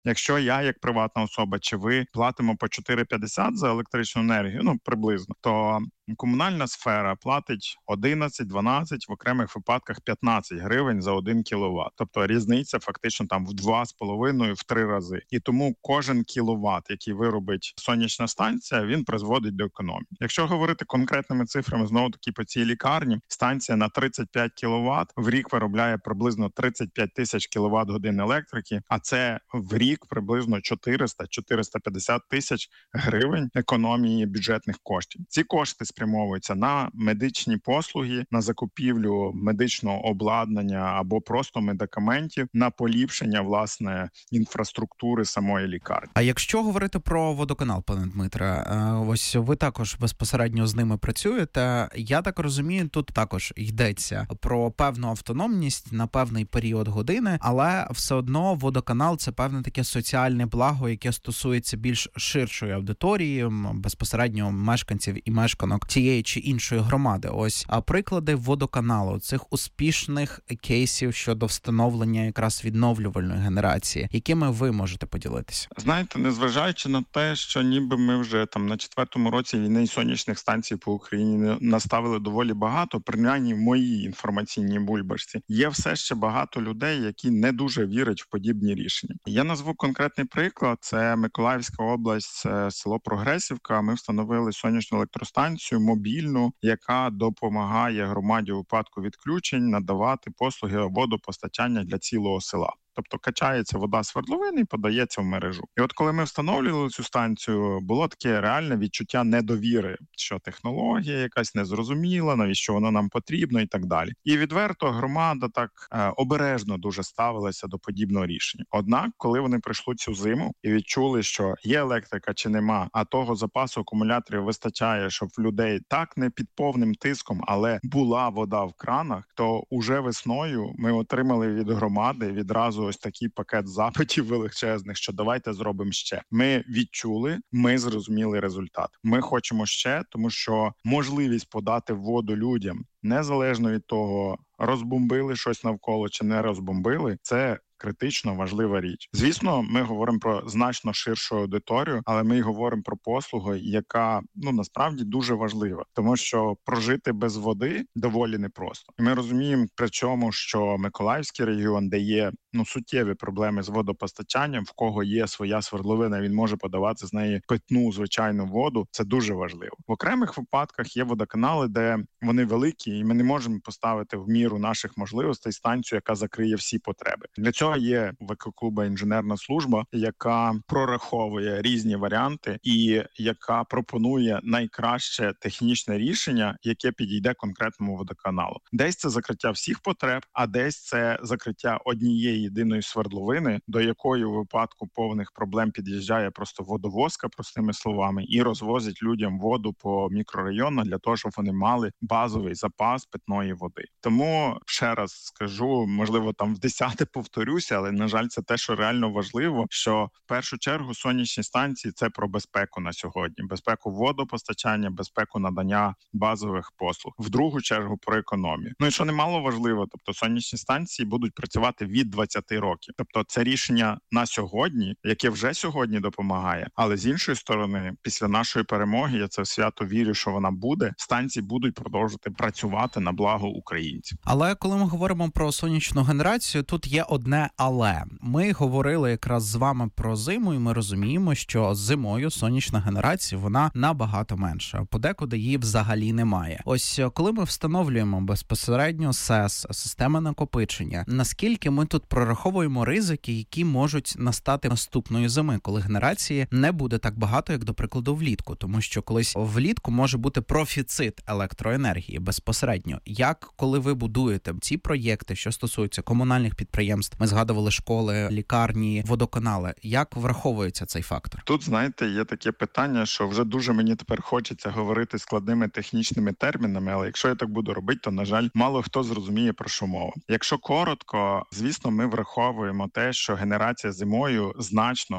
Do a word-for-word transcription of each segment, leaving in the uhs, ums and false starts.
Якщо я, як приватна особа, чи ви платимо по чотири п'ятдесят за електричну енергію, ну приблизно, то комунальна сфера платить одинадцять, дванадцять, в окремих випадках п'ятнадцять гривень за один кіловат. Тобто різниця фактично там в два з половиною, в три рази. І тому кожен кіловат, який виробить сонячна станція, він призводить до економії. Якщо говорити конкретними цифрами, знову таки по цій лікарні, станція на тридцять п'ять кіловат в рік виробляє приблизно тридцять п'ять тисяч кіловат годин електрики, а це в рік приблизно чотириста - чотириста п'ятдесят тисяч гривень економії бюджетних коштів. Ці кошти спрямовуються на медичні послуги, на закупівлю медичного обладнання або просто медикаментів, на поліпшення, власне, інфраструктури самої лікарні. А якщо говорити про водоканал, пане Дмитре, ось ви також безпосередньо з ними працюєте. Я так розумію, тут також йдеться про певну автономність на певний період години, але все одно водоканал – це певне таке соціальне благо, яке стосується більш ширшої аудиторії, безпосередньо мешканців і мешканок тієї чи іншої громади. Ось, а приклади водоканалу, цих успішних кейсів щодо встановлення якраз відновлювальної генерації, якими ви можете поділитися? Знаєте, незважаючи на те, що ніби ми вже там на четвертому році війни сонячних станцій по Україні наставили доволі багато, принаймні в моїй інформаційній бульбашці, є все ще багато людей, які не дуже вірять в подібні рішення. Я назву конкретний приклад. Це Миколаївська область, це село Прогресівка. Ми встановили сонячну електростанцію мобільну, яка допомагає громаді у випадку відключень надавати послуги водопостачання для цілого села. Тобто качається вода з свердловини і подається в мережу. І от коли ми встановлювали цю станцію, було таке реальне відчуття недовіри, що технологія якась незрозуміла, навіщо вона нам потрібна і так далі. І відверто громада так е, обережно дуже ставилася до подібного рішення. Однак, коли вони прийшли цю зиму і відчули, що є електрика чи нема, а того запасу акумуляторів вистачає, щоб в людей так не під повним тиском, але була вода в кранах, то уже весною ми отримали від громади відразу ось такий пакет запитів величезних, що давайте зробимо ще. Ми відчули, ми зрозуміли результат. Ми хочемо ще, тому що можливість подати воду людям, незалежно від того, розбомбили щось навколо чи не розбомбили, це критично важлива річ. Звісно, ми говоримо про значно ширшу аудиторію, але ми й говоримо про послугу, яка, ну, насправді дуже важлива. Тому що прожити без води доволі непросто. І ми розуміємо при чому, що Миколаївський регіон, де є, ну, суттєві проблеми з водопостачанням, в кого є своя свердловина, він може подавати з неї питну, звичайну воду. Це дуже важливо. В окремих випадках є водоканали, де вони великі, і ми не можемо поставити в міру наших можливостей станцію, яка закриє всі потреби. Для цього є в екоклуба інженерна служба, яка прораховує різні варіанти і яка пропонує найкраще технічне рішення, яке підійде конкретному водоканалу. Десь це закриття всіх потреб, а десь це закриття однієї єдиної свердловини, до якої у випадку повних проблем під'їжджає просто водовозка, простими словами, і розвозить людям воду по мікрорайонах для того, щоб вони мали базовий запас питної води. Тому, ще раз скажу, можливо, там в десяте повторюся, але, на жаль, це те, що реально важливо, що в першу чергу сонячні станції – це про безпеку на сьогодні. Безпеку водопостачання, безпеку надання базових послуг. В другу чергу про економію. Ну і що немало важливо, тобто сонячні станції будуть працювати від двадцяти років. Тобто це рішення на сьогодні, яке вже сьогодні допомагає. Але з іншої сторони, після нашої перемоги, я це свято вірю, що вона буде, станції будуть продовжувати працювати на благо українців. Але коли ми говоримо про сонячну генерацію, тут є одне але. Ми говорили якраз з вами про зиму, і ми розуміємо, що зимою сонячна генерація, вона набагато менша. Подекуди її взагалі немає. Ось коли ми встановлюємо безпосередньо СЕС, системи накопичення, наскільки ми тут прораховуємо ризики, які можуть настати наступної зими, коли генерації не буде так багато, як, до прикладу, влітку. Тому що колись влітку може бути профіцит електроенергії безпосередньо. Як, коли ви будуєте ці проєкти, що стосуються комунальних підприємств, ми згадували школи, лікарні, водоканали, як враховується цей фактор? Тут, знаєте, є таке питання, що вже дуже мені тепер хочеться говорити складними технічними термінами, але якщо я так буду робити, то, на жаль, мало хто зрозуміє, про що мова. Якщо коротко, звісно, ми враховуємо те, що генерація зимою значно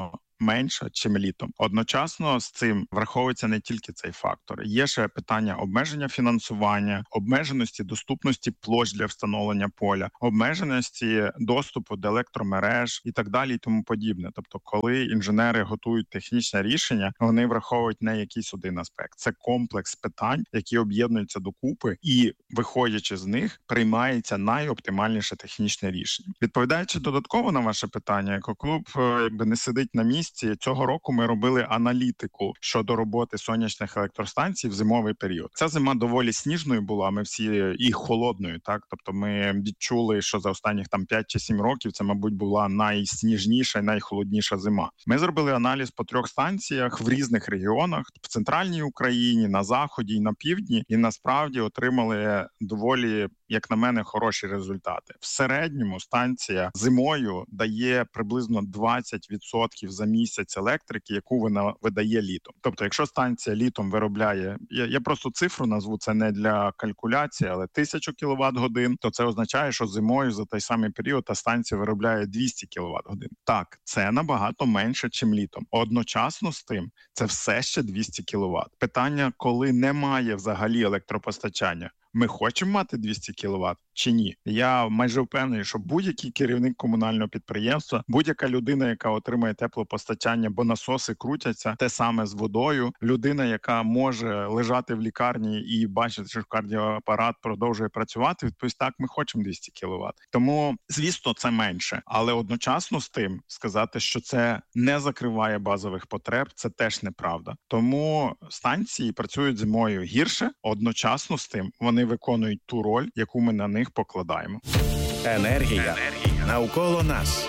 менша, чим літом. Одночасно з цим враховується не тільки цей фактор. Є ще питання обмеження фінансування, обмеженості доступності площ для встановлення поля, обмеженості доступу до електромереж і так далі і тому подібне. Тобто, коли інженери готують технічне рішення, вони враховують не якийсь один аспект. Це комплекс питань, які об'єднуються докупи, і, виходячи з них, приймається найоптимальніше технічне рішення. Відповідаючи додатково на ваше питання, екоклуб якби не сидить на місці. Цього року ми робили аналітику щодо роботи сонячних електростанцій в зимовий період. Ця зима доволі сніжною була, ми всі і холодною, так? Тобто ми відчули, що за останніх там п'ять чи сім років це, мабуть, була найсніжніша і найхолодніша зима. Ми зробили аналіз по трьох станціях в різних регіонах, в центральній Україні, на заході і на півдні, і насправді отримали доволі, як на мене, хороші результати. В середньому станція зимою дає приблизно двадцять відсотків за місяць електрики, яку вона видає літом. Тобто, якщо станція літом виробляє, я, я просто цифру назву, це не для калькуляції, але тисячу кіловат-годин, то це означає, що зимою за той самий період та станція виробляє двісті кіловат-годин. Так, це набагато менше, чим літом. Одночасно з тим, це все ще двісті кіловат. Питання, коли немає взагалі електропостачання, ми хочемо мати двісті кіловат чи ні? Я майже впевнений, що будь-який керівник комунального підприємства, будь-яка людина, яка отримує теплопостачання, бо насоси крутяться, те саме з водою, людина, яка може лежати в лікарні і бачити, що кардіоапарат продовжує працювати, відповість, так, ми хочемо двісті кіловат. Тому, звісно, це менше. Але одночасно з тим сказати, що це не закриває базових потреб, це теж неправда. Тому станції працюють зимою гірше, одночасно з тим вони виконують ту роль, яку ми на них покладаємо. Енергія навколо нас.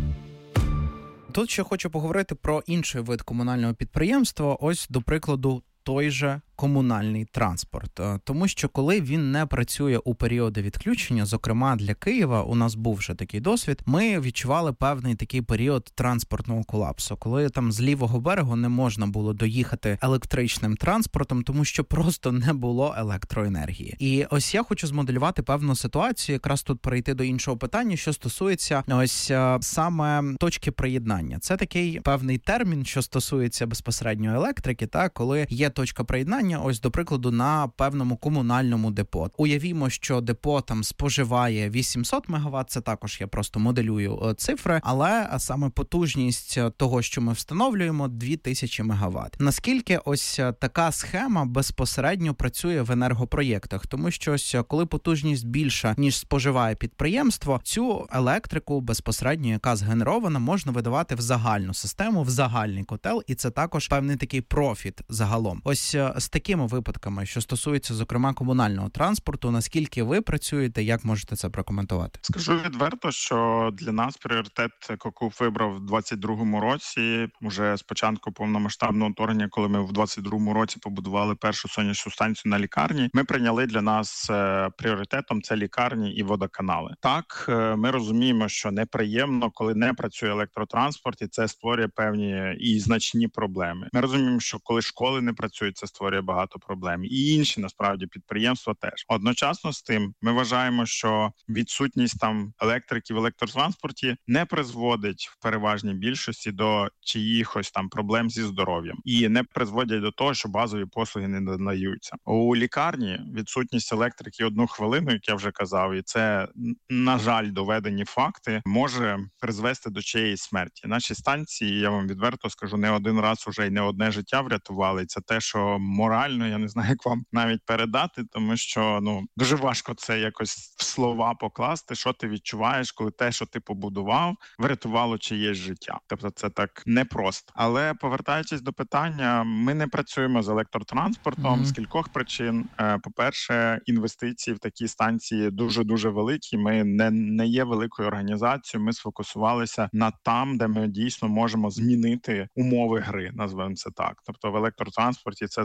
Тут ще хочу поговорити про інший вид комунального підприємства. Ось, до прикладу, той же комунальний транспорт. Тому що коли він не працює у періоди відключення, зокрема для Києва, у нас був вже такий досвід, ми відчували певний такий період транспортного колапсу, коли там з лівого берегу не можна було доїхати електричним транспортом, тому що просто не було електроенергії. І ось я хочу змоделювати певну ситуацію, якраз тут перейти до іншого питання, що стосується ось саме точки приєднання. Це такий певний термін, що стосується безпосередньо електрики, так, коли є точка приєднання, ось, до прикладу, на певному комунальному депо. Уявімо, що депо там споживає вісімсот мегаватт, це також я просто моделюю цифри, але саме потужність того, що ми встановлюємо, дві тисячі мегаватт. Наскільки ось така схема безпосередньо працює в енергопроєктах? Тому що ось коли потужність більша, ніж споживає підприємство, цю електрику безпосередньо, яка згенерована, можна видавати в загальну систему, в загальний котел, і це також певний такий профіт загалом. Ось з такими випадками, що стосується, зокрема, комунального транспорту, наскільки ви працюєте, як можете це прокоментувати? Скажу відверто, що для нас пріоритет ЕКОКУБ вибрав в двадцять другому році, уже з початку повномасштабного вторгнення, коли ми в двадцять другому році побудували першу сонячну станцію на лікарні, ми прийняли для нас пріоритетом це лікарні і водоканали. Так, ми розуміємо, що неприємно, коли не працює електротранспорт, і це створює певні і значні проблеми. Ми розуміємо, що коли школи не працюють, це створює багато проблем. І інші, насправді, підприємства теж. Одночасно з тим, ми вважаємо, що відсутність там електрики в електротранспорті не призводить в переважній більшості до чиїхось там проблем зі здоров'ям. І не призводять до того, що базові послуги не надаються. У лікарні відсутність електрики одну хвилину, як я вже казав, і це, на жаль, доведені факти, може призвести до чиєїсь смерті. Наші станції, я вам відверто скажу, не один раз уже і не одне життя врятували. Це те, що морально, я не знаю, як вам навіть передати, тому що, ну, дуже важко це якось в слова покласти, що ти відчуваєш, коли те, що ти побудував, врятувало чиєсь життя. Тобто це так непросто. Але повертаючись до питання, ми не працюємо з електротранспортом mm-hmm. з кількох причин. По-перше, інвестиції в такі станції дуже-дуже великі. Ми не, не є великою організацією, ми сфокусувалися на там, де ми дійсно можемо змінити умови гри, назвемо це так. Тобто в електротранспорті це зробити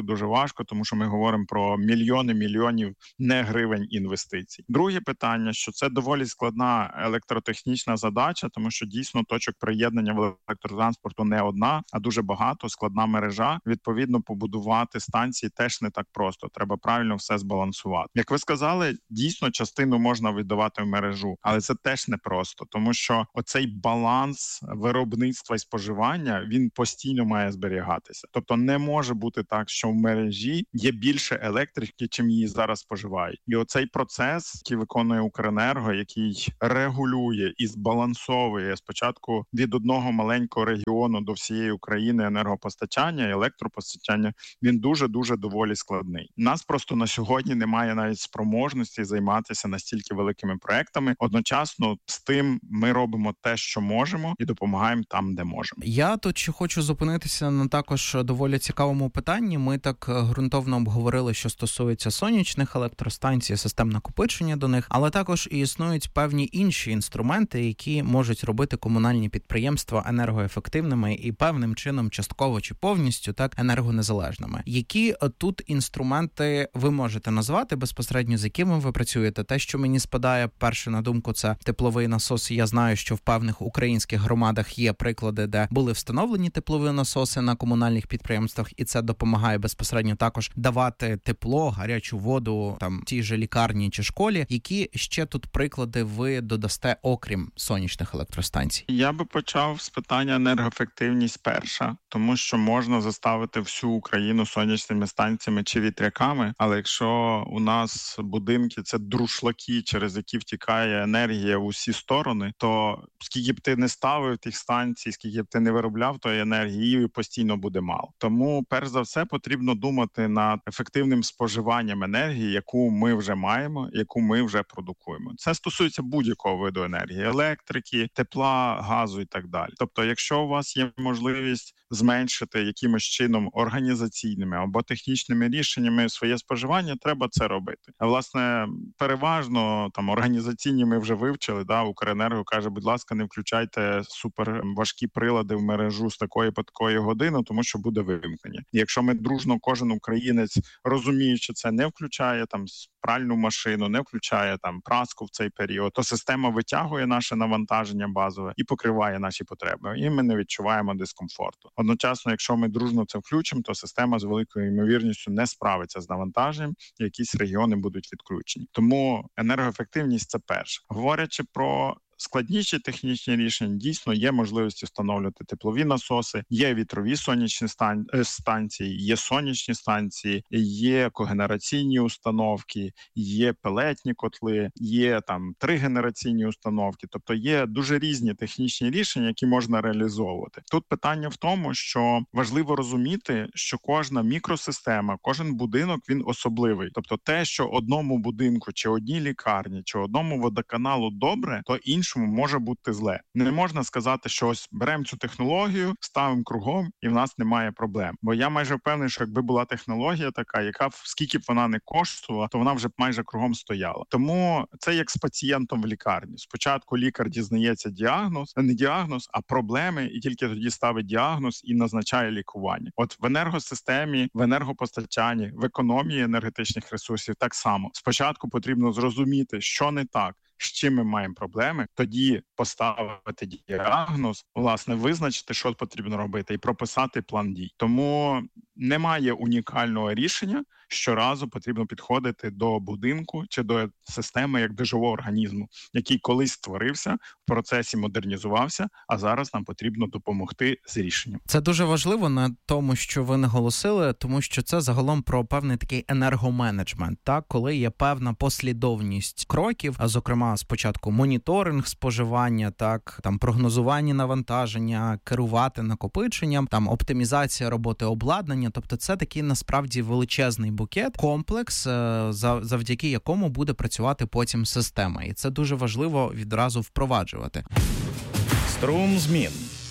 дуже важко, тому що ми говоримо про мільйони мільйонів не гривень інвестицій. Друге питання, що це доволі складна електротехнічна задача, тому що дійсно точок приєднання в електротранспорту не одна, а дуже багато, складна мережа. Відповідно, побудувати станції теж не так просто. Треба правильно все збалансувати. Як ви сказали, дійсно частину можна віддавати в мережу, але це теж не просто, тому що оцей баланс виробництва і споживання, він постійно має зберігатися. Тобто не може бути так, що в мережі є більше електрики, чим її зараз споживають. І оцей процес, який виконує Укренерго, який регулює і збалансовує спочатку від одного маленького регіону до всієї України енергопостачання і електропостачання, він дуже-дуже доволі складний. Нас просто на сьогодні немає навіть спроможності займатися настільки великими проектами. Одночасно з тим ми робимо те, що можемо, і допомагаємо там, де можемо. Я тут ще хочу зупинитися на також доволі цікавому питанні. Ми так ґрунтовно обговорили, що стосується сонячних електростанцій, систем накопичення до них, але також і існують певні інші інструменти, які можуть робити комунальні підприємства енергоефективними і певним чином частково чи повністю так енергонезалежними. Які тут інструменти ви можете назвати безпосередньо, з якими ви працюєте? Те, що мені спадає перше на думку, це тепловий насос. Я знаю, що в певних українських громадах є приклади, де були встановлені теплові насоси на комунальних підприємствах, і це допомагає безпосередньо також давати тепло, гарячу воду там тій же лікарні чи школі. Які ще тут приклади ви додасте, окрім сонячних електростанцій? Я би почав з питання енергоефективність перша, тому що можна заставити всю Україну сонячними станціями чи вітряками, але якщо у нас будинки – це друшлаки, через які втікає енергія в усі сторони, то скільки б ти не ставив тих станцій, скільки б ти не виробляв тої енергії, її постійно буде мало. Тому, перш за все, потрібно думати над ефективним споживанням енергії, яку ми вже маємо, яку ми вже продукуємо. Це стосується будь-якого виду енергії – електрики, тепла, газу і так далі. Тобто, якщо у вас є можливість зменшити якимось чином організаційними або технічними рішеннями своє споживання, треба це робити. А, власне, переважно там організаційні ми вже вивчили, да, Укренерго каже, будь ласка, не включайте суперважкі прилади в мережу з такої по такої години, тому що буде вимкнення. І якщо ми дружно, кожен українець, розуміючи це, не включає там пральну машину, не включає там праску в цей період, то система витягує наше навантаження базове і покриває наші потреби. І ми не відчуваємо дискомфорту. Одночасно, якщо ми дружно це включимо, то система з великою ймовірністю не справиться з навантаженням, і якісь регіони будуть відключені. Тому енергоефективність – це перше. Говорячи про складніші технічні рішення, дійсно є можливості встановлювати теплові насоси, є вітрові сонячні станції, є сонячні станції, є когенераційні установки, є пелетні котли, є там тригенераційні установки. Тобто є дуже різні технічні рішення, які можна реалізовувати. Тут питання в тому, що важливо розуміти, що кожна мікросистема, кожен будинок, він особливий. Тобто те, що одному будинку, чи одній лікарні, чи одному водоканалу добре, то іншому може бути зле. Не можна сказати, що ось беремо цю технологію, ставимо кругом і в нас немає проблем. Бо я майже впевнений, що якби була технологія така, яка скільки б вона не коштувала, то вона вже б майже кругом стояла. Тому це як з пацієнтом в лікарні. Спочатку лікар дізнається діагноз, не діагноз, а проблеми, і тільки тоді ставить діагноз і назначає лікування. От в енергосистемі, в енергопостачанні, в економії енергетичних ресурсів так само. Спочатку потрібно зрозуміти, що не так, з чим ми маємо проблеми, тоді поставити діагноз, власне, визначити, що потрібно робити, і прописати план дій. Тому немає унікального рішення. Щоразу потрібно підходити до будинку чи до системи як до живого організму, який колись створився, в процесі модернізувався, а зараз нам потрібно допомогти з рішенням. Це дуже важливо на тому, що ви наголосили, тому що це загалом про певний такий енергоменеджмент, так, коли є певна послідовність кроків, а зокрема спочатку моніторинг споживання, так, там прогнозування навантаження, керувати накопиченням, там оптимізація роботи обладнання, тобто це такий насправді величезний букет, комплекс, завдяки якому буде працювати потім система. І це дуже важливо відразу впроваджувати. Струм змін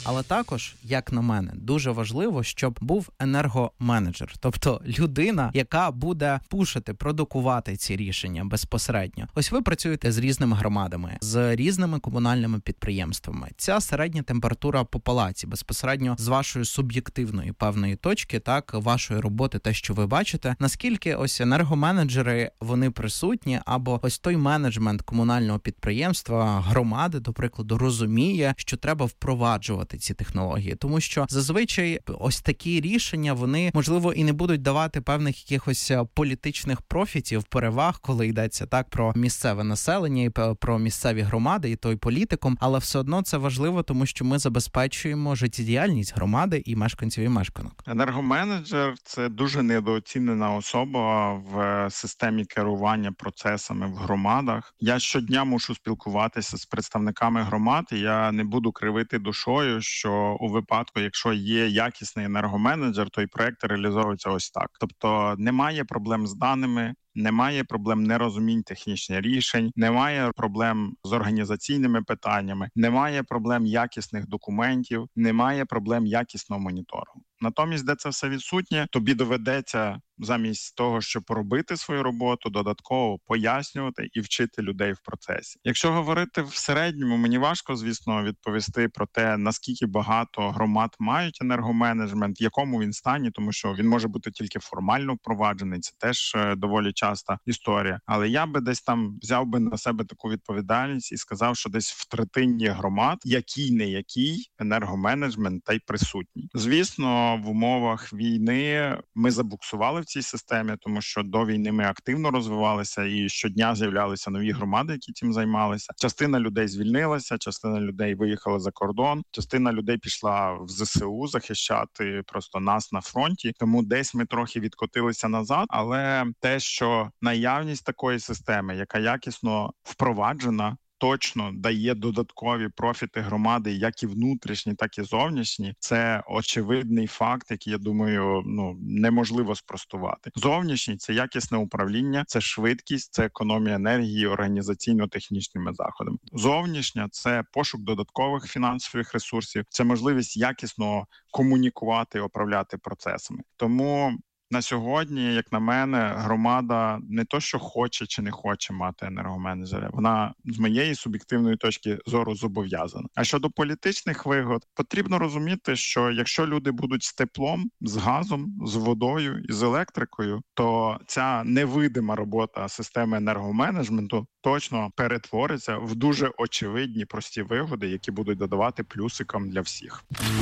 Але також, як на мене, дуже важливо, щоб був енергоменеджер, тобто людина, яка буде пушити, продукувати ці рішення безпосередньо. Ось ви працюєте з різними громадами, з різними комунальними підприємствами. Ця середня температура по палаці, безпосередньо з вашої суб'єктивної певної точки, так, вашої роботи, те, що ви бачите, наскільки ось енергоменеджери, вони присутні, або ось той менеджмент комунального підприємства, громади, до прикладу, розуміє, що треба впроваджувати ці технології, тому що зазвичай ось такі рішення, вони, можливо, і не будуть давати певних якихось політичних профітів, переваг, коли йдеться так про місцеве населення і про місцеві громади, і той політикум, але все одно це важливо, тому що ми забезпечуємо життєдіяльність громади і мешканців і мешканок. Енергоменеджер – це дуже недооцінена особа в системі керування процесами в громадах. Я щодня мушу спілкуватися з представниками громад, і я не буду кривити душою, що у випадку, якщо є якісний енергоменеджер, то і проект реалізовується ось так. Тобто немає проблем з даними, немає проблем нерозумінь технічних рішень, немає проблем з організаційними питаннями, немає проблем якісних документів, немає проблем якісного моніторингу. Натомість, де це все відсутнє, тобі доведеться замість того, щоб робити свою роботу, додатково пояснювати і вчити людей в процесі. Якщо говорити в середньому, мені важко, звісно, відповісти про те, наскільки багато громад мають енергоменеджмент, в якому він стані, тому що він може бути тільки формально впроваджений, це теж доволі часта історія. Але я би десь там взяв би на себе таку відповідальність і сказав, що десь в третині громад, який не який, енергоменеджмент та й присутній. Звісно, в умовах війни ми забуксували в цій системі, тому що до війни ми активно розвивалися і щодня з'являлися нові громади, які цим займалися. Частина людей звільнилася, частина людей виїхала за кордон, частина людей пішла в зе се у захищати просто нас на фронті, тому десь ми трохи відкотилися назад, але те, що наявність такої системи, яка якісно впроваджена, точно дає додаткові профіти громади, як і внутрішні, так і зовнішні. Це очевидний факт, який, я думаю, ну неможливо спростувати. Зовнішній – це якісне управління, це швидкість, це економія енергії організаційно-технічними заходами. Зовнішня – це пошук додаткових фінансових ресурсів, це можливість якісно комунікувати і управляти процесами. Тому на сьогодні, як на мене, громада не то, що хоче чи не хоче мати енергоменеджера, вона з моєї суб'єктивної точки зору зобов'язана. А щодо політичних вигод, потрібно розуміти, що якщо люди будуть з теплом, з газом, з водою і з електрикою, то ця невидима робота системи енергоменеджменту точно перетвориться в дуже очевидні прості вигоди, які будуть додавати плюсиком для всіх.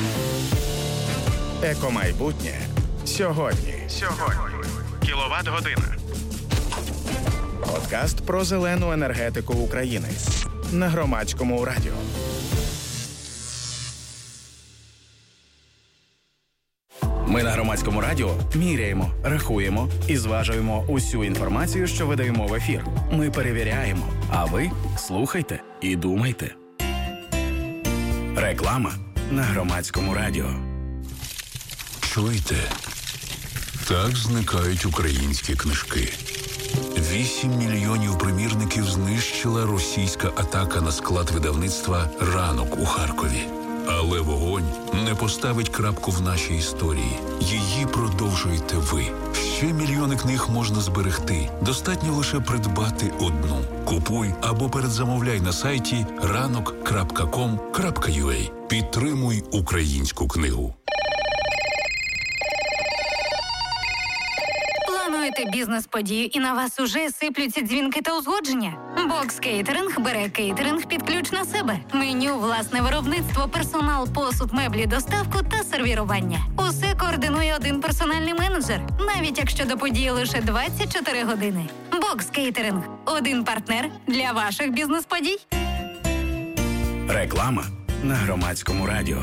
Екомайбутнє сьогодні. Сьогодні. Кіловат-година. Подкаст про зелену енергетику України. На Громадському радіо. Ми на Громадському радіо міряємо, рахуємо і зважуємо усю інформацію, що видаємо в ефір. Ми перевіряємо, а ви слухайте і думайте. Реклама на Громадському радіо. Чуєте? Так зникають українські книжки. Вісім мільйонів примірників знищила російська атака на склад видавництва «Ранок» у Харкові. Але вогонь не поставить крапку в нашій історії. Її продовжуєте ви. Ще мільйони книг можна зберегти. Достатньо лише придбати одну. Купуй або передзамовляй на сайті ранок крапка ком крапка ю а. Підтримуй українську книгу. Плануєте бізнес-подію і на вас уже сиплються дзвінки та узгодження? Бокс Кейтеринг бере кейтеринг під ключ на себе. Меню, власне виробництво, персонал, посуд, меблі, доставку та сервірування. Усе координує один персональний менеджер, навіть якщо до події лише двадцять чотири години. Бокс Кейтеринг – один партнер для ваших бізнес-подій. Реклама на Громадському радіо.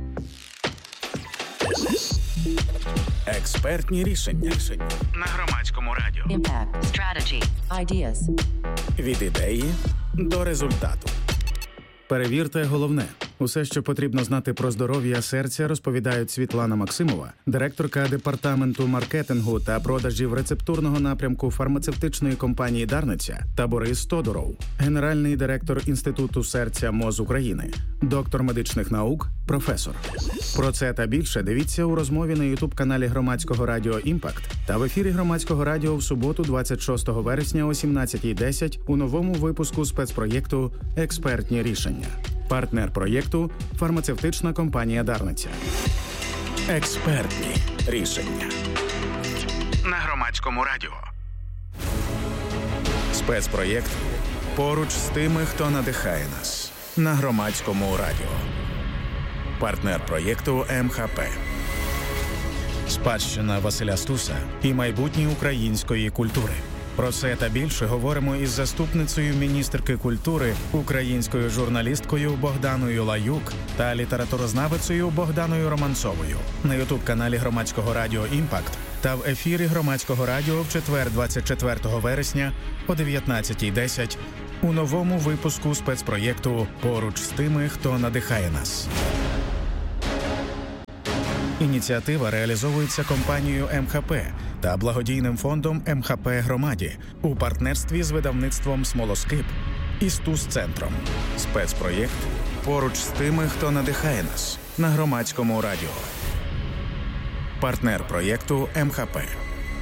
Експертні рішення. рішення на Громадському радіо. Impact. Strategy. Ideas. Від ідеї до результату. Перевірте головне. Усе, що потрібно знати про здоров'я серця, розповідають Світлана Максимова, директорка департаменту маркетингу та продажів рецептурного напрямку фармацевтичної компанії «Дарниця», та Борис Тодуров, генеральний директор Інституту серця МОЗ України, доктор медичних наук, професор. Про це та більше дивіться у розмові на ютуб-каналі Громадського радіо «Імпакт» та в ефірі Громадського радіо в суботу двадцять шостого вересня о сімнадцятій десять у новому випуску спецпроєкту «Експертні рішення». Партнер проєкту – фармацевтична компанія «Дарниця». Експертні рішення. На Громадському радіо. Спецпроєкт «Поруч з тими, хто надихає нас». На Громадському радіо. Партнер проєкту ем ха пе. Спадщина Василя Стуса і майбутнє української культури. Про це та більше говоримо із заступницею міністерки культури, українською журналісткою Богданою Лаюк та літературознавицею Богданою Романцовою на ютуб-каналі Громадського радіо «Імпакт» та в ефірі Громадського радіо в четвер двадцять четвертого вересня о дев'ятнадцятій десять у новому випуску спецпроєкту «Поруч з тими, хто надихає нас». Ініціатива реалізовується компанією ем ха пе та благодійним фондом ем ха пе «Громаді» у партнерстві з видавництвом «Смолоскип» і Стус-центром. Спецпроєкт «Поруч з тими, хто надихає нас» на Громадському радіо. Партнер проєкту ем ха пе.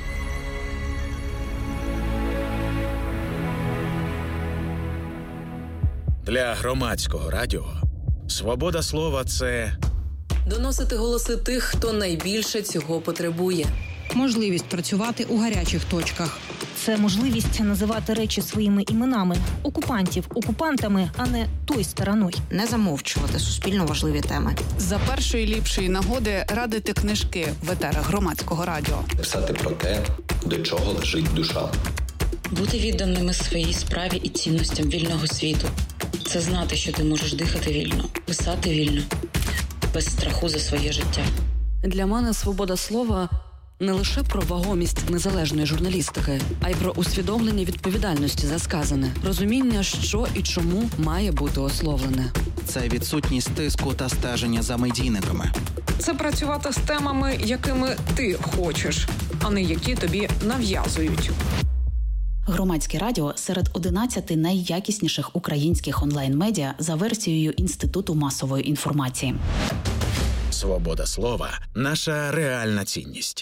Для Громадського радіо свобода слова – це доносити голоси тих, хто найбільше цього потребує. Можливість працювати у гарячих точках. Це можливість називати речі своїми іменами. Окупантів окупантами, а не той стороною. Не замовчувати суспільно важливі теми. За першої ліпшої нагоди радити книжки в етерах Громадського радіо. Писати про те, до чого лежить душа. Бути відданими своїй справі і цінностям вільного світу. Це знати, що ти можеш дихати вільно, писати вільно, без страху за своє життя. Для мене свобода слова – не лише про вагомість незалежної журналістики, а й про усвідомлення відповідальності за сказане, розуміння, що і чому має бути ословлене. Це відсутність тиску та стеження за медійниками. Це працювати з темами, якими ти хочеш, а не які тобі нав'язують. Громадське радіо серед одинадцяти найякісніших українських онлайн-медіа за версією Інституту масової інформації. Свобода слова – наша реальна цінність.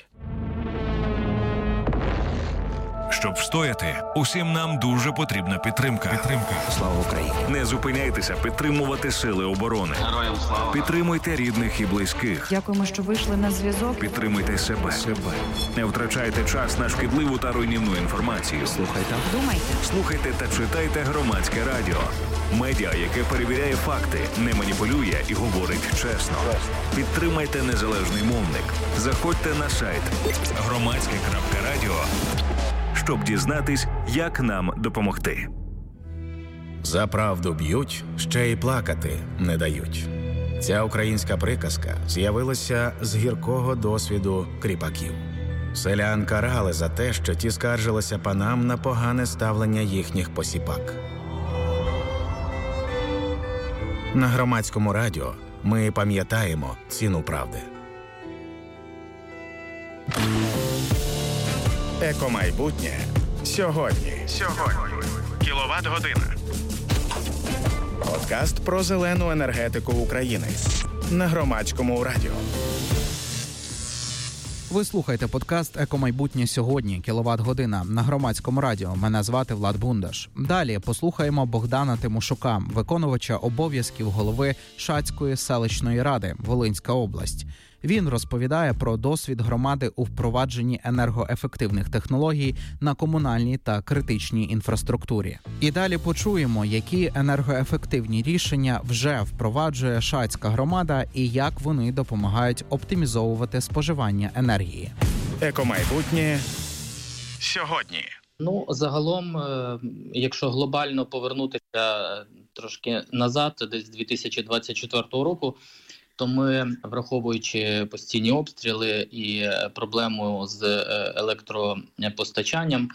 Щоб встояти, усім нам дуже потрібна підтримка. Підтримка. Слава Україні! Не зупиняйтеся підтримувати сили оборони. Героям слава! Підтримуйте рідних і близьких. Дякуємо, що вийшли на зв'язок. Підтримуйте себе. себе. Не втрачайте час на шкідливу та руйнівну інформацію. Слухайте. Думайте. Слухайте та читайте Громадське радіо. Медіа, яке перевіряє факти, не маніпулює і говорить чесно. Підтримайте незалежний мовник. Заходьте на сайт громадське крапка радіо, щоб дізнатись, як нам допомогти. За правду б'ють, ще й плакати не дають. Ця українська приказка з'явилася з гіркого досвіду кріпаків. Селян карали за те, що ті скаржилися панам на погане ставлення їхніх посіпак. На Громадському радіо ми пам'ятаємо ціну правди. Екомайбутнє сьогодні. Сьогодні. Кіловат-година. Подкаст про зелену енергетику України. На Громадському радіо. Ви слухаєте подкаст «Екомайбутнє сьогодні. Кіловат-година» на Громадському радіо. Мене звати Влад Бундаш. Далі послухаємо Богдана Тимошука, виконувача обов'язків голови Шацької селищної ради, Волинська область. Він розповідає про досвід громади у впровадженні енергоефективних технологій на комунальній та критичній інфраструктурі. І далі почуємо, які енергоефективні рішення вже впроваджує Шацька громада і як вони допомагають оптимізовувати споживання енергії. Екомайбутнє сьогодні. Ну, загалом, якщо глобально повернутися трошки назад, десь з дві тисячі двадцять четвертого року, то ми, враховуючи постійні обстріли і проблему з електропостачанням,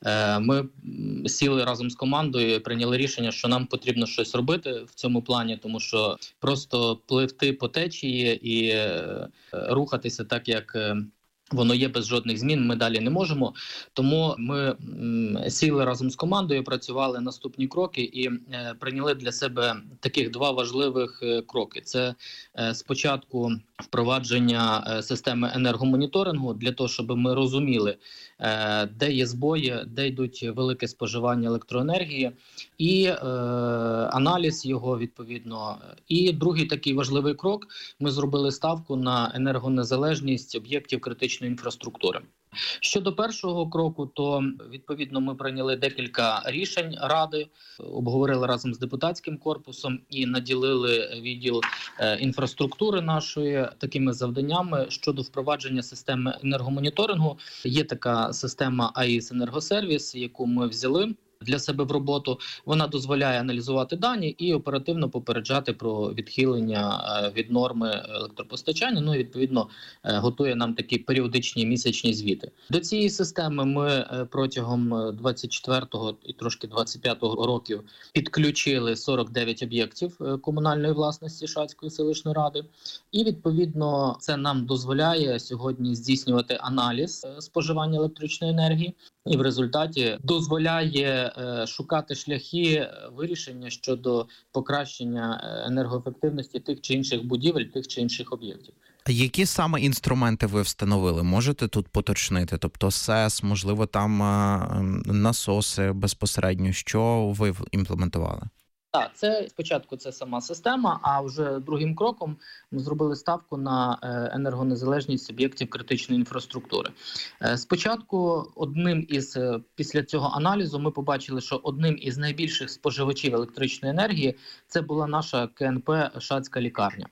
ми сіли разом з командою і прийняли рішення, що нам потрібно щось робити в цьому плані, тому що просто пливти по течії і рухатися так, як воно є без жодних змін, ми далі не можемо. Тому ми м, сіли разом з командою, працювали наступні кроки і е, прийняли для себе таких два важливих е, кроки. Це е, спочатку впровадження е, системи енергомоніторингу для того, щоб ми розуміли, е, де є збої, де йдуть велике споживання електроенергії, і е, аналіз його відповідно. І другий такий важливий крок – ми зробили ставку на енергонезалежність об'єктів критичної інфраструктури. Щодо першого кроку, то відповідно ми прийняли декілька рішень Ради, обговорили разом з депутатським корпусом і наділили відділ е, інфраструктури нашої такими завданнями щодо впровадження системи енергомоніторингу. Є така система АІС «Енергосервіс», яку ми взяли для себе в роботу. Вона дозволяє аналізувати дані і оперативно попереджати про відхилення від норми електропостачання. Ну і відповідно готує нам такі періодичні місячні звіти. До цієї системи ми протягом двадцять четвертого і трошки двадцять п'ятого років підключили сорок дев'ять об'єктів комунальної власності Шацької селищної ради. І відповідно це нам дозволяє сьогодні здійснювати аналіз споживання електричної енергії. І в результаті дозволяє е, шукати шляхи вирішення щодо покращення енергоефективності тих чи інших будівель, тих чи інших об'єктів. Які саме інструменти ви встановили? Можете тут поточнити? Тобто СЕС, можливо, там е, насоси безпосередньо. Що ви імплементували? Так, це спочатку це сама система, а вже другим кроком ми зробили ставку на енергонезалежність об'єктів критичної інфраструктури. Спочатку одним із, після цього аналізу ми побачили, що одним із найбільших споживачів електричної енергії це була наша КНП «Шацька лікарня»,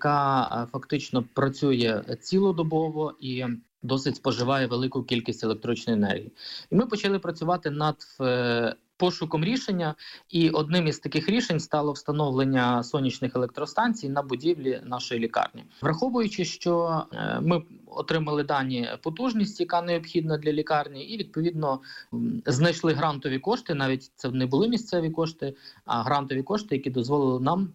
яка фактично працює цілодобово і досить споживає велику кількість електричної енергії. І ми почали працювати над пошуком рішення, і одним із таких рішень стало встановлення сонячних електростанцій на будівлі нашої лікарні. Враховуючи, що ми отримали дані потужність, яка необхідна для лікарні, і відповідно знайшли грантові кошти, навіть це не були місцеві кошти, а грантові кошти, які дозволили нам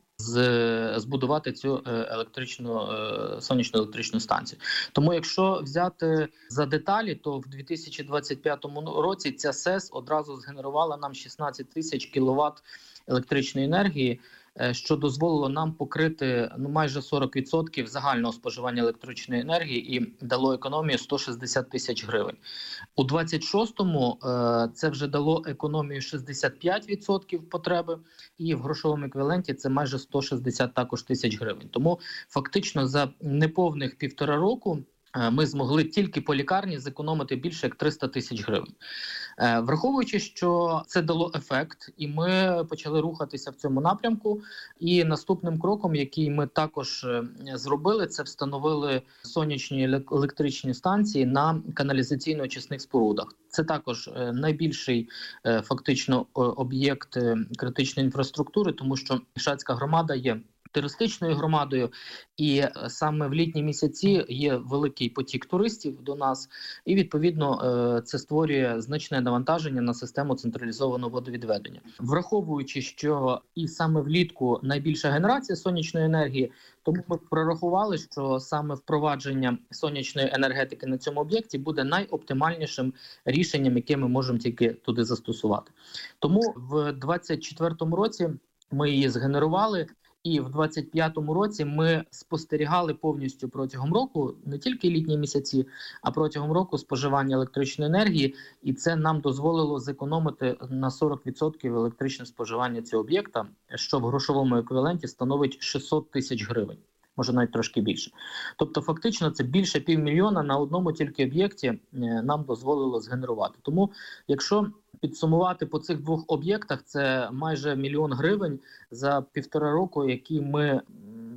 збудувати цю електричну сонячну електричну станцію. Тому якщо взяти за деталі, то в дві тисячі двадцять п'ятому році ця СЕС одразу згенерувала нам шістнадцять тисяч кіловат електричної енергії, що дозволило нам покрити ну, майже сорок відсотків загального споживання електричної енергії і дало економію сто шістдесят тисяч гривень. У двадцять шостому е, це вже дало економію шістдесят п'ять відсотків потреби, і в грошовому еквіваленті це майже сто шістдесят також тисяч гривень. Тому фактично за неповних півтора року ми змогли тільки по лікарні зекономити більше як триста тисяч гривень. Враховуючи, що це дало ефект, і ми почали рухатися в цьому напрямку, і наступним кроком, який ми також зробили, це встановили сонячні електричні станції на каналізаційно-очисних спорудах. Це також найбільший фактично об'єкт критичної інфраструктури, тому що Шацька громада є туристичною громадою, і саме в літні місяці є великий потік туристів до нас, і відповідно це створює значне навантаження на систему централізованого водовідведення. Враховуючи, що і саме влітку найбільша генерація сонячної енергії, тому ми прорахували, що саме впровадження сонячної енергетики на цьому об'єкті буде найоптимальнішим рішенням, яке ми можемо тільки туди застосувати. Тому в двадцять четвертому році ми її згенерували, і в двадцять п'ятому році ми спостерігали повністю протягом року, не тільки літні місяці, а протягом року споживання електричної енергії, і це нам дозволило зекономити на сорок відсотків електричне споживання цього об'єкта, що в грошовому еквіваленті становить шістсот тисяч гривень, може навіть трошки більше. Тобто фактично це більше півмільйона на одному тільки об'єкті нам дозволило згенерувати. Тому якщо підсумувати по цих двох об'єктах, це майже мільйон гривень за півтора року, які ми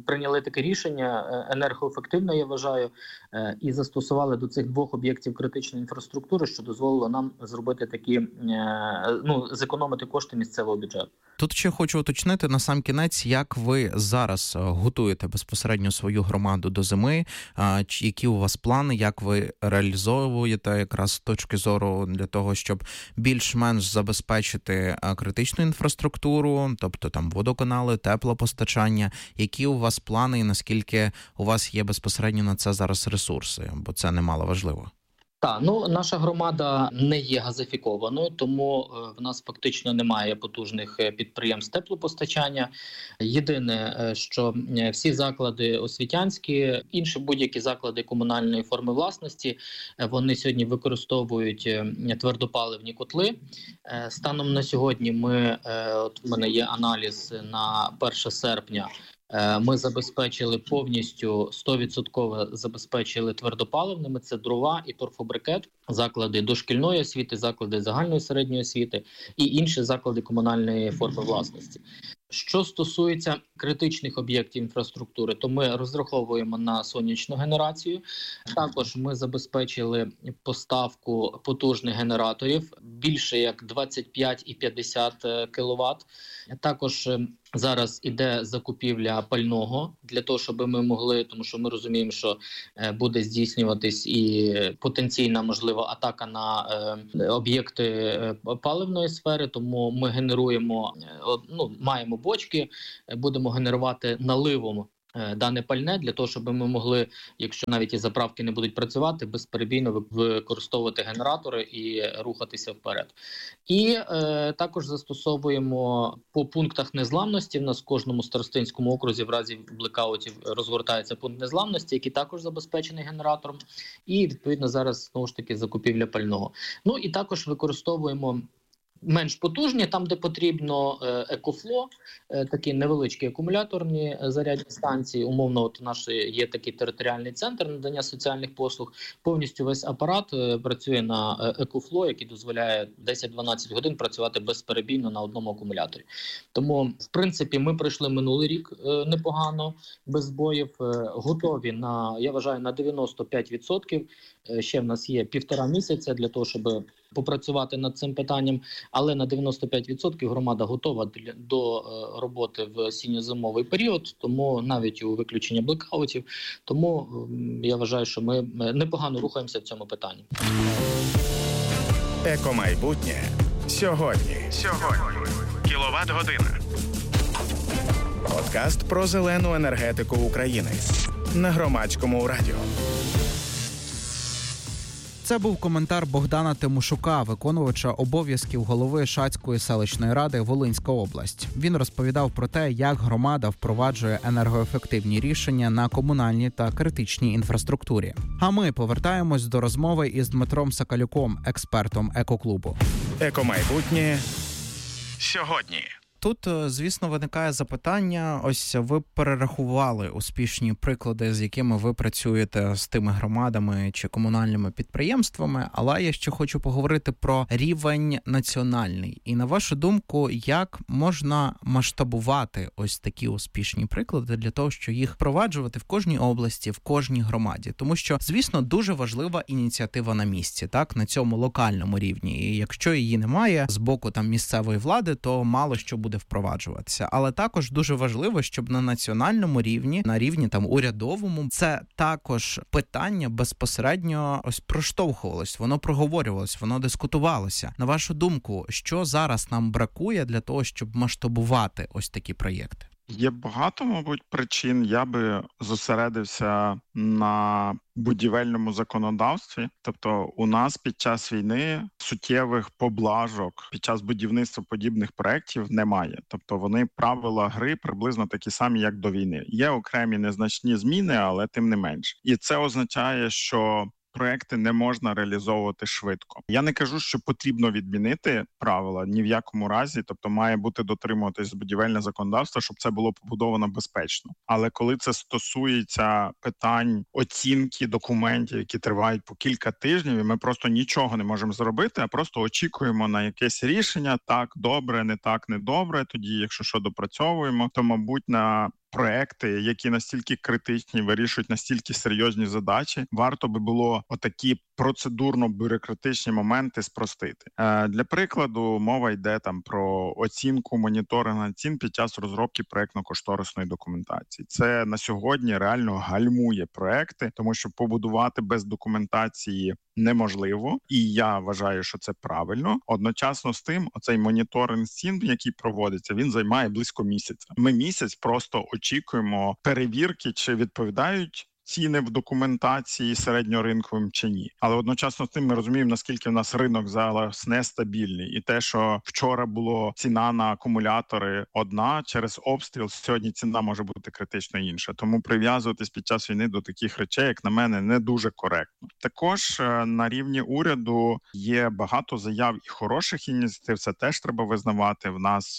прийняли таке рішення енергоефективне, я вважаю, і застосували до цих двох об'єктів критичної інфраструктури, що дозволило нам зробити такі, ну, зекономити кошти місцевого бюджету. Тут ще хочу уточнити на сам кінець, як ви зараз готуєте безпосередньо свою громаду до зими, які у вас плани, як ви реалізовуєте якраз з точки зору для того, щоб більш-менш забезпечити критичну інфраструктуру, тобто там водоканали, теплопостачання, які у вас плани і наскільки у вас є безпосередньо на це зараз ресурси, бо це немало важливо. Так, ну наша громада не є газифікованою, тому в нас фактично немає потужних підприємств теплопостачання. Єдине, що всі заклади освітянські, інші будь-які заклади комунальної форми власності, вони сьогодні використовують твердопаливні котли. Станом на сьогодні ми, от в мене є аналіз на перше серпня, ми забезпечили повністю, сто відсотків забезпечили твердопаливними, це дрова і торфобрикет, заклади дошкільної освіти, заклади загальної середньої освіти і інші заклади комунальної форми власності. Що стосується критичних об'єктів інфраструктури, то ми розраховуємо на сонячну генерацію. Також ми забезпечили поставку потужних генераторів, більше як двадцять п'ять і п'ятдесят кіловат. Також зараз іде закупівля пального для того, щоб ми могли, тому що ми розуміємо, що буде здійснюватись і потенційна, можливо, атака на об'єкти паливної сфери, тому ми генеруємо, ну, маємо бочки, будемо генерувати наливом дане пальне для того, щоб ми могли, якщо навіть і заправки не будуть працювати, безперебійно використовувати генератори і рухатися вперед. І е, також застосовуємо по пунктах незламності. В нас в кожному старостинському окрузі в разі блекаутів розгортається пункт незламності, який також забезпечений генератором. І, відповідно, зараз, знову ж таки, закупівля пального. Ну і також використовуємо менш потужні, там, де потрібно, екофло, такі невеличкі акумуляторні зарядні станції. Умовно, от наш є такий територіальний центр надання соціальних послуг. Повністю весь апарат працює на екофло, який дозволяє десять-дванадцять годин працювати безперебійно на одному акумуляторі. Тому, в принципі, ми пройшли минулий рік непогано, без збоїв. Готові на, я вважаю, на дев'яносто п'ять відсотків. Ще в нас є півтора місяця для того, щоб попрацювати над цим питанням, але на дев'яносто п'ять відсотків громада готова для, до роботи в осінньо-зимовий період, тому навіть у виключення блекаутів. Тому я вважаю, що ми непогано рухаємося в цьому питанні. Екомайбутнє сьогодні. Сьогодні. Кіловат-година. Подкаст про зелену енергетику України на Громадському радіо. Це був коментар Богдана Тимошука, виконувача обов'язків голови Шацької селищної ради Волинська область. Він розповідав про те, як громада впроваджує енергоефективні рішення на комунальній та критичній інфраструктурі. А ми повертаємось до розмови із Дмитром Соколюком, експертом екоклубу. Екомайбутнє сьогодні. Тут, звісно, виникає запитання, ось ви перерахували успішні приклади, з якими ви працюєте з тими громадами чи комунальними підприємствами, але я ще хочу поговорити про рівень національний. І на вашу думку, як можна масштабувати ось такі успішні приклади для того, щоб їх впроваджувати в кожній області, в кожній громаді? Тому що, звісно, дуже важлива ініціатива на місці, так, на цьому локальному рівні. І якщо її немає з боку там місцевої влади, то мало що буде впроваджуватися. Але також дуже важливо, щоб на національному рівні, на рівні там урядовому, це також питання безпосередньо ось проштовхувалось, воно проговорювалось, воно дискутувалося. На вашу думку, що зараз нам бракує для того, щоб масштабувати ось такі проєкти? Є багато, мабуть, причин. Я би зосередився на будівельному законодавстві. Тобто у нас під час війни суттєвих поблажок під час будівництва подібних проєктів немає. Тобто вони, правила гри приблизно такі самі, як до війни. Є окремі незначні зміни, але тим не менш. І це означає, що проекти не можна реалізовувати швидко. Я не кажу, що потрібно відмінити правила ні в якому разі, тобто має бути дотримуватись будівельне законодавство, щоб це було побудовано безпечно. Але коли це стосується питань оцінки документів, які тривають по кілька тижнів, і ми просто нічого не можемо зробити, а просто очікуємо на якесь рішення, так, добре, не так, не добре, тоді, якщо що, допрацьовуємо, то, мабуть, на проекти, які настільки критичні, вирішують настільки серйозні задачі, варто би було отакі процедурно-бюрократичні моменти спростити. Е, для прикладу, мова йде там про оцінку, моніторинг цін під час розробки проектно-кошторисної документації. Це на сьогодні реально гальмує проекти, тому що побудувати без документації неможливо, і я вважаю, що це правильно. Одночасно з тим, оцей моніторинг цін, який проводиться, він займає близько місяця. Ми місяць просто очікуємо перевірки, чи відповідають ціни в документації середньоринковим чи ні. Але одночасно з тим ми розуміємо, наскільки в нас ринок зараз нестабільний. І те, що вчора було ціна на акумулятори одна, через обстріл сьогодні ціна може бути критично інша. Тому прив'язуватись під час війни до таких речей, як на мене, не дуже коректно. Також на рівні уряду є багато заяв і хороших ініціатив, це теж треба визнавати. В нас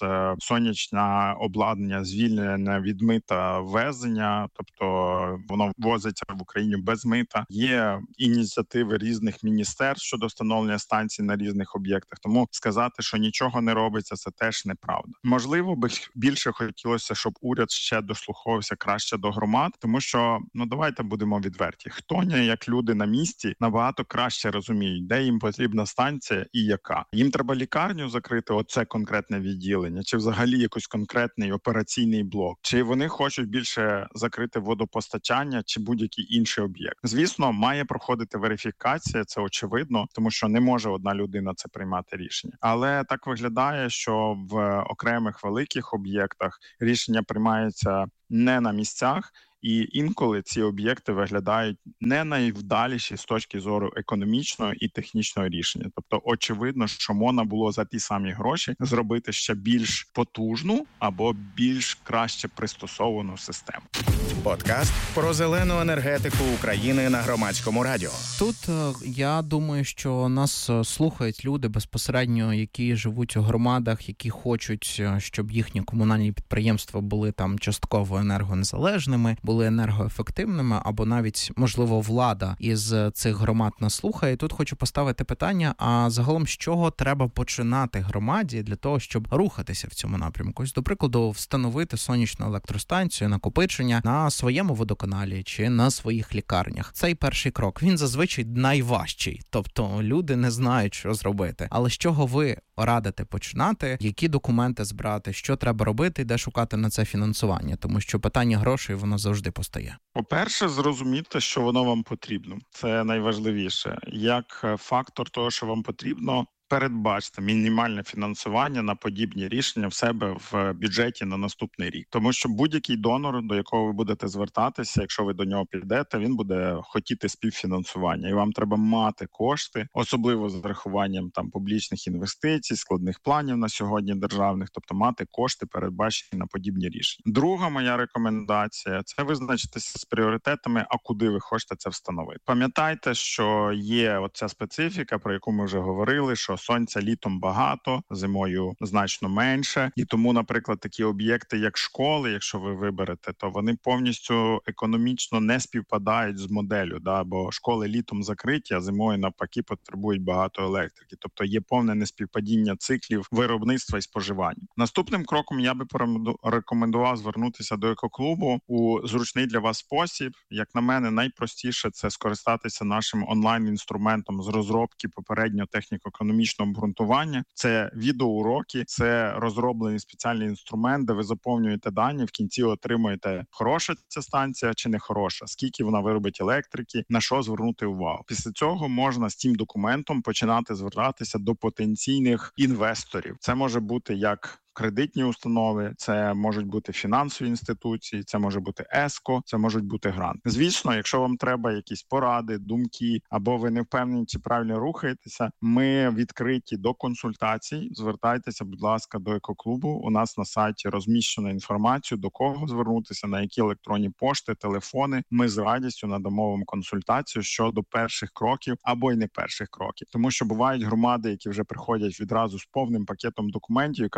сонячне обладнання звільнене від мита ввезення, тобто воно возиться в Україні без мита. Є ініціативи різних міністерств щодо встановлення станцій на різних об'єктах. Тому сказати, що нічого не робиться, це теж неправда. Можливо, би більше хотілося, щоб уряд ще дослуховувався краще до громад, тому що, ну давайте будемо відверті, хто не як люди на місці набагато краще розуміють, де їм потрібна станція і яка. Їм треба лікарню закрити, оце конкретне відділення, чи взагалі якийсь конкретний операційний блок, чи вони хочуть більше закрити водопостачання, чи будь-який інший об'єкт. Звісно, має проходити верифікація, це очевидно, тому що не може одна людина це приймати рішення. Але так виглядає, що в окремих великих об'єктах рішення приймаються не на місцях, і інколи ці об'єкти виглядають не найвдаліші з точки зору економічного і технічного рішення. Тобто, очевидно, що можна було за ті самі гроші зробити ще більш потужну або більш краще пристосовану систему. Подкаст про зелену енергетику України на Громадському радіо. Тут я думаю, що нас слухають люди безпосередньо, які живуть у громадах, які хочуть, щоб їхні комунальні підприємства були там частково енергонезалежними, були енергоефективними, або навіть, можливо, влада із цих громад нас слухає. Тут хочу поставити питання, а загалом з чого треба починати громаді для того, щоб рухатися в цьому напрямку? Ось, до прикладу, встановити сонячну електростанцію, накопичення на своєму водоканалі чи на своїх лікарнях. Цей перший крок, він зазвичай найважчий, тобто люди не знають, що зробити. Але з чого ви радите починати, які документи збирати, що треба робити, де шукати на це фінансування? Тому що питання грошей, воно завжди постає. По-перше, зрозуміти, що воно вам потрібно. Це найважливіше. Як фактор того, що вам потрібно, передбачте мінімальне фінансування на подібні рішення в себе в бюджеті на наступний рік. Тому що будь-який донор, до якого ви будете звертатися, якщо ви до нього підете, він буде хотіти співфінансування. І вам треба мати кошти, особливо з врахуванням там публічних інвестицій, складних планів на сьогодні державних, тобто мати кошти, передбачені на подібні рішення. Друга моя рекомендація – це визначитися з пріоритетами, а куди ви хочете це встановити. Пам'ятайте, що є оця специфіка, про яку ми вже говорили, що сонця літом багато, зимою значно менше. І тому, наприклад, такі об'єкти, як школи, якщо ви виберете, то вони повністю економічно не співпадають з моделлю, да? Бо школи літом закриті, а зимою, навпаки, потребують багато електрики. Тобто є повне неспівпадіння циклів виробництва і споживання. Наступним кроком я би порекомендував звернутися до екоклубу у зручний для вас спосіб. Як на мене, найпростіше – це скористатися нашим онлайн-інструментом з розробки попереднього техніко-економічного обґрунтування. Це відеоуроки, це розроблений спеціальний інструмент, де ви заповнюєте дані, в кінці отримуєте, хороша ця станція чи не хороша, скільки вона виробить електрики, на що звернути увагу. Після цього можна з цим документом починати звертатися до потенційних інвесторів. Це може бути як кредитні установи, це можуть бути фінансові інституції, це може бути ЕСКО, це можуть бути гранти. Звісно, якщо вам треба якісь поради, думки, або ви не впевнені, чи правильно рухаєтеся, ми відкриті до консультацій. Звертайтеся, будь ласка, до екоклубу. У нас на сайті розміщено інформацію, до кого звернутися, на які електронні пошти, телефони. Ми з радістю надамо вам консультацію щодо перших кроків або й не перших кроків. Тому що бувають громади, які вже приходять відразу з повним пакетом документів і кажуть, от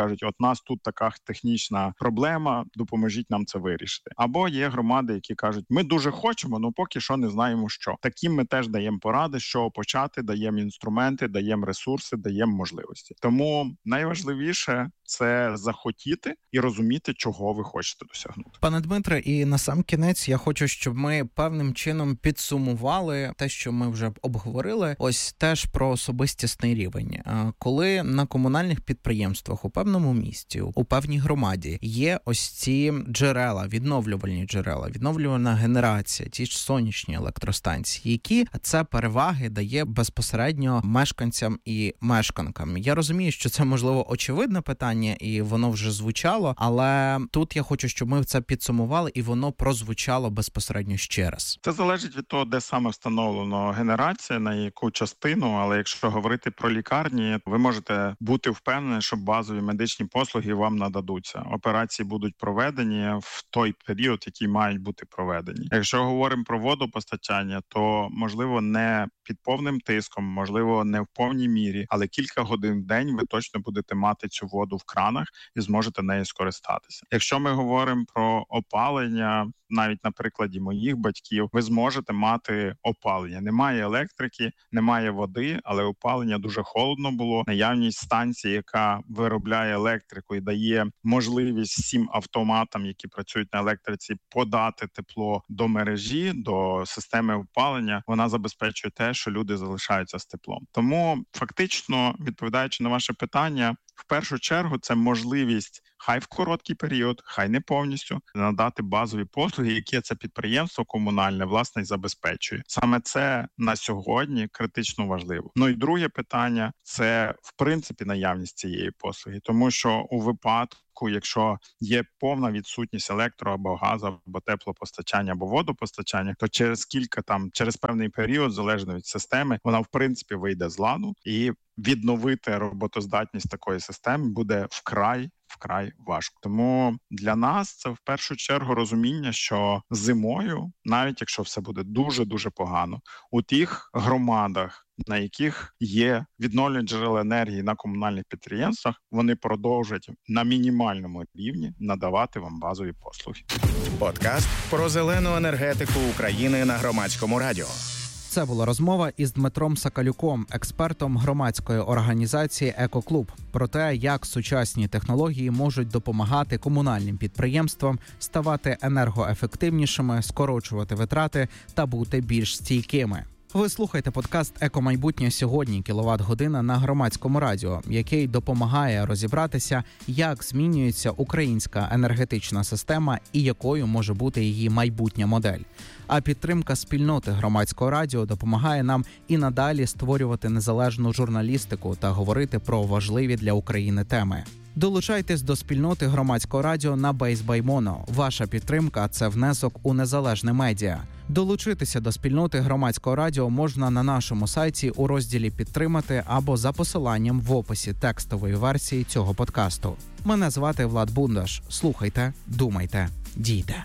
нас тут така технічна проблема, допоможіть нам це вирішити. Або є громади, які кажуть, ми дуже хочемо, але поки що не знаємо що. Таким ми теж даємо поради, що почати, даємо інструменти, даємо ресурси, даємо можливості. Тому найважливіше – це захотіти і розуміти, чого ви хочете досягнути. Пане Дмитре, і на сам кінець я хочу, щоб ми певним чином підсумували те, що ми вже обговорили, ось теж про особистісний рівень. Коли на комунальних підприємствах у певному місті, у певній громаді є ось ці джерела, відновлювальні джерела, відновлювальна генерація, ті ж сонячні електростанції, які це переваги дає безпосередньо мешканцям і мешканкам. Я розумію, що це, можливо, очевидне питання, і воно вже звучало, але тут я хочу, щоб ми це підсумували, і воно прозвучало безпосередньо ще раз. Це залежить від того, де саме встановлено генерація, на яку частину, але якщо говорити про лікарні, ви можете бути впевнені, що базові медичні послуги вам нададуться. Операції будуть проведені в той період, який мають бути проведені. Якщо говоримо про водопостачання, то, можливо, не під повним тиском, можливо, не в повній мірі, але кілька годин в день ви точно будете мати цю воду в кранах і зможете нею скористатися. Якщо ми говоримо про опалення, навіть на прикладі моїх батьків, ви зможете мати опалення. Немає електрики, немає води, але опалення дуже холодно було. Наявність станції, яка виробляє електрику і дає можливість всім автоматам, які працюють на електриці, подати тепло до мережі, до системи опалення, вона забезпечує те, що люди залишаються з теплом. Тому фактично, відповідаючи на ваше питання, в першу чергу це можливість хай в короткий період, хай не повністю, надати базові послуги, які це підприємство комунальне, власне, забезпечує. Саме це на сьогодні критично важливо. Ну і друге питання – це, в принципі, наявність цієї послуги. Тому що у випадку, якщо є повна відсутність електро або газу, або теплопостачання, або водопостачання, то через кілька там, через певний період, залежно від системи, вона, в принципі, вийде з ладу, і відновити роботоздатність такої системи буде вкрай, вкрай важко. Тому для нас це в першу чергу розуміння, що зимою, навіть якщо все буде дуже-дуже погано, у тих громадах, на яких є відновлювальні джерела енергії на комунальних підприємствах, вони продовжують на мінімальному рівні надавати вам базові послуги. Подкаст про зелену енергетику України на Громадському радіо. Це була розмова із Дмитром Сакалюком, експертом громадської організації «Екоклуб», про те, як сучасні технології можуть допомагати комунальним підприємствам ставати енергоефективнішими, скорочувати витрати та бути більш стійкими. Ви слухаєте подкаст «Екомайбутнє сьогодні. Кіловат-година» на Громадському радіо, який допомагає розібратися, як змінюється українська енергетична система і якою може бути її майбутня модель. А підтримка спільноти Громадського радіо допомагає нам і надалі створювати незалежну журналістику та говорити про важливі для України теми. Долучайтесь до спільноти Громадського радіо на Бейсбаймоно. Ваша підтримка – це внесок у незалежне медіа. Долучитися до спільноти Громадського радіо можна на нашому сайті у розділі «Підтримати» або за посиланням в описі текстової версії цього подкасту. Мене звати Влад Бундаш. Слухайте, думайте, дійте.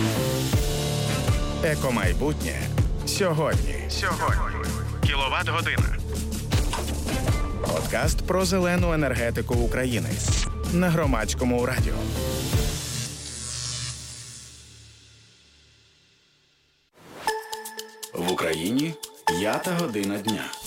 Екомайбутнє сьогодні. Сьогодні. Кіловат-година. Подкаст про зелену енергетику України на Громадському радіо. В Україні п'ята година дня.